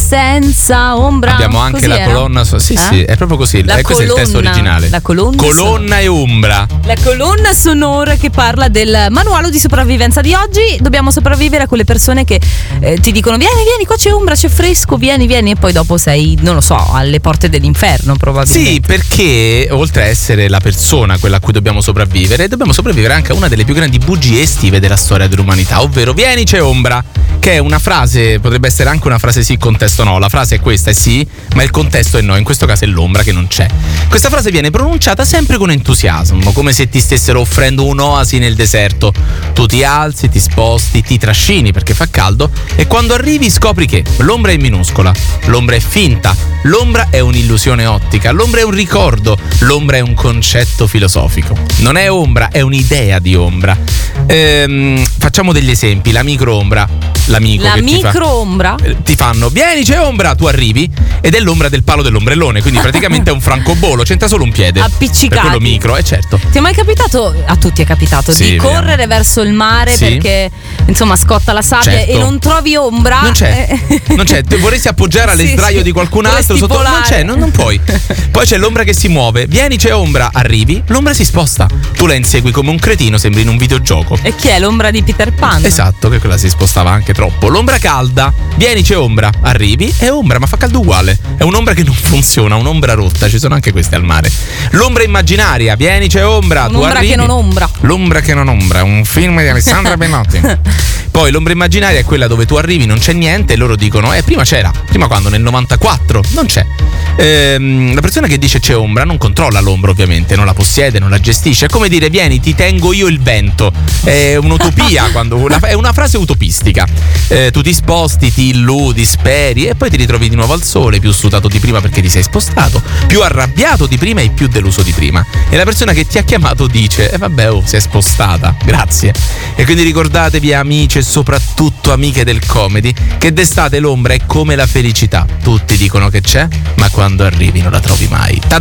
senza ombra. Abbiamo anche così la era? colonna. Sì, è proprio così. Questo è il testo originale. La colonna e ombra. La colonna sonora che parla del manuale di sopravvivenza di oggi. Dobbiamo sopravvivere a quelle persone che ti dicono vieni, qua c'è ombra, c'è fresco, vieni, e poi dopo sei, non lo so, alle porte dell'inferno probabilmente. Sì, perché oltre a essere la persona quella a cui dobbiamo sopravvivere anche a una delle più grandi bugie estive della storia dell'umanità, ovvero vieni, c'è ombra, che è una frase, potrebbe essere anche una frase sì, contesto no. La frase è questa, è sì, ma il contesto è no. In questo caso è l'ombra che non c'è. Questa frase viene pronunciata sempre con entusiasmo, come se ti stessero offrendo un'oasi nel deserto. Tu ti alzi, ti sposti, ti trascini perché fa caldo e quando arrivi scopri che l'ombra è minuscola, l'ombra è finta, l'ombra è un'illusione ottica, l'ombra è un ricordo, l'ombra è un concetto filosofico. Non è ombra, è un'idea di ombra. Facciamo degli esempi. La microombra, l'amico la che microombra ti fanno vieni, c'è ombra, tu arrivi ed è l'ombra del palo dell'ombrellone, quindi praticamente è un francobollo, c'entra solo un piede appiccicati. Per quello micro, certo. Ti è mai capitato, a tutti è capitato, sì, di correre verso il mare perché insomma scotta la sabbia, certo. E non trovi ombra? Non c'è. Vorresti appoggiare all'estraio di qualcun altro sotto, non c'è, non puoi. Poi c'è l'ombra che si muove, vieni, c'è ombra, arrivi, l'ombra si sposta, tu la insegui come un cretino, sembri in un videogioco. E chi è? L'ombra di Peter Pan? Esatto, che quella si spostava anche troppo. L'ombra calda, vieni, c'è ombra, arrivi, è ombra, ma fa caldo uguale. È un'ombra che non funziona, un'ombra rotta, ci sono anche queste al mare. L'ombra immaginaria, vieni, c'è ombra, tu arrivi. Che non ombra. L'ombra che non ombra, un film di Alessandra Benotti. Poi l'ombra immaginaria è quella dove tu arrivi, non c'è niente e loro dicono prima c'era. Prima quando? Nel 94? Non c'è. La persona che dice c'è ombra non controlla l'ombra, ovviamente, non la possiede, non la gestisce. È come dire vieni, ti tengo io il vento. È un'utopia, è una frase utopistica. Tu ti sposti, ti illudi, speri e poi ti ritrovi di nuovo al sole, più sudato di prima perché ti sei spostato, più arrabbiato di prima e più deluso di prima. E la persona che ti ha chiamato dice vabbè, si è spostata, grazie. E quindi ricordatevi, amici e soprattutto amiche del comedy, che d'estate l'ombra è come la felicità. Tutti dicono che c'è, ma quando arrivi non la trovi mai.